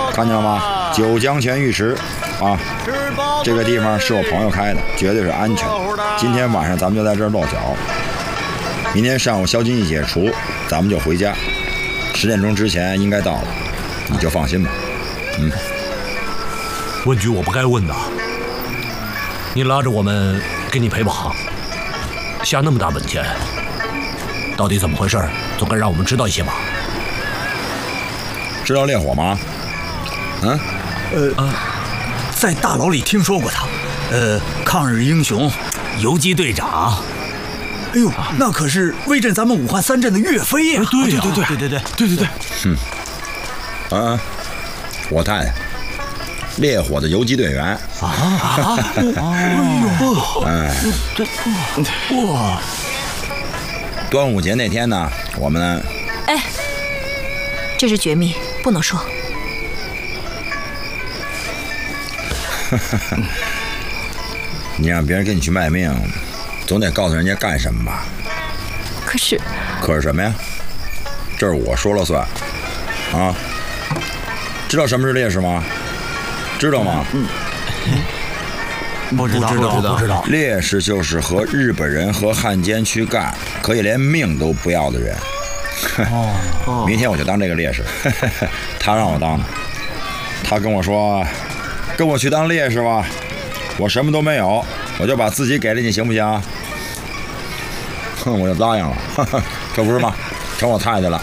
看见了吗？九江泉浴池啊，这个地方是我朋友开的，绝对是安全。今天晚上咱们就在这儿落脚，明天上午宵禁一解除，咱们就回家。10点钟之前应该到了，你就放心吧。 问句我不该问的，你拉着我们给你赔榜，下那么大本钱，到底怎么回事？总该让我们知道一些吧。 知道烈火吗？ 在大牢里听说过他，抗日英雄，游击队长。哎呦，那可是威震咱们武汉3镇的岳飞呀！ 对呀， 对。 我太太，烈火的游击队员哇！ 端午节那天呢，我们这是绝密，不能说。 你让别人跟你去卖命，总得告诉人家干什么吧？ 可是什么呀？这是我说了算啊！知道什么是烈士吗？知道吗？ 不知道。 烈士就是和日本人和汉奸去干，可以连命都不要的人。明天我就当这个烈士，他让我当的。他跟我说，跟我去当烈士吧，我什么都没有，我就把自己给了你，行不行？我就答应了，这不是吗？成我太太了。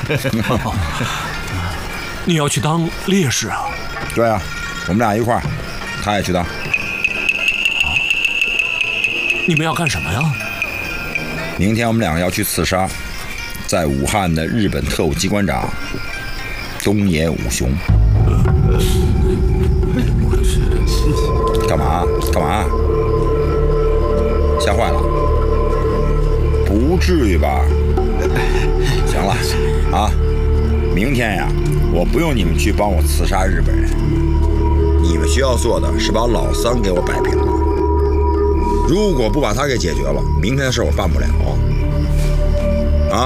你要去当烈士啊？ 对啊，我们俩一块儿，他也去当。 你们要干什么呀？ 明天我们两个要去刺杀在武汉的日本特务机关长东野武雄。干嘛？吓坏了？不至于吧？行了啊，明天呀，我不用你们去帮我刺杀日本人，你们需要做的是把老三给我摆平了。如果不把他给解决了，明天的事我办不了。啊？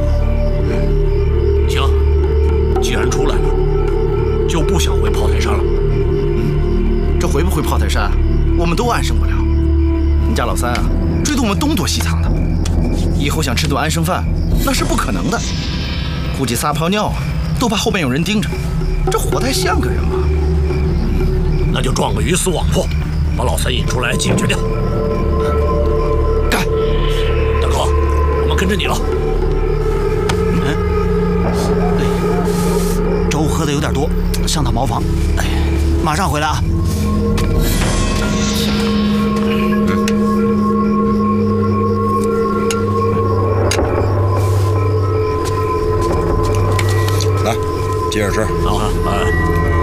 行，既然出来了，就不想回炮台山了。 这回不回炮台山，我们都安生不了。你家老三啊，追得我们东躲西藏的，以后想吃顿安生饭，那是不可能的。估计撒泡尿啊，都怕后面有人盯着。这活得还像个人吗？ 那就撞个鱼死网破，把老三引出来解决掉。 干！ 大哥，我们跟着你了。 粥喝的有点多，上趟茅房。马上回来啊！ 来，接着吃。 好，